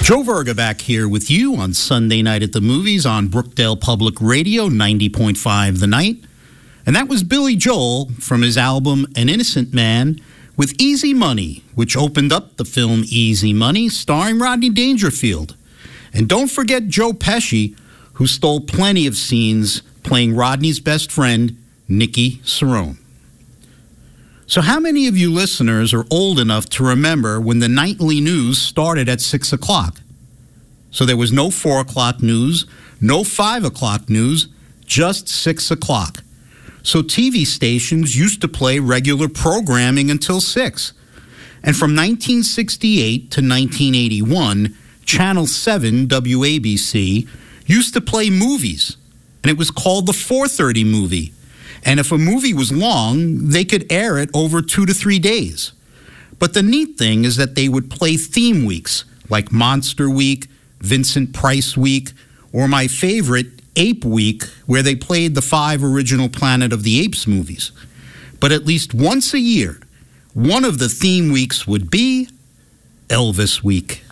Joe Verga back here with you on Sunday Night at the Movies on Brookdale Public Radio, 90.5 The Night. And that was Billy Joel from his album An Innocent Man with Easy Money, which opened up the film Easy Money, starring Rodney Dangerfield. And don't forget Joe Pesci, who stole plenty of scenes playing Rodney's best friend, Nicky Cerone. So how many of you listeners are old enough to remember when the nightly news started at 6 o'clock? So there was no 4 o'clock news, no 5 o'clock news, just 6 o'clock. So TV stations used to play regular programming until 6. And from 1968 to 1981, Channel 7 WABC used to play movies, and it was called the 4:30 movie. And if a movie was long, they could air it over 2 to 3 days. But the neat thing is that they would play theme weeks, like Monster Week, Vincent Price Week, or my favorite, Ape Week, where they played the 5 original Planet of the Apes movies. But at least once a year, one of the theme weeks would be Elvis Week.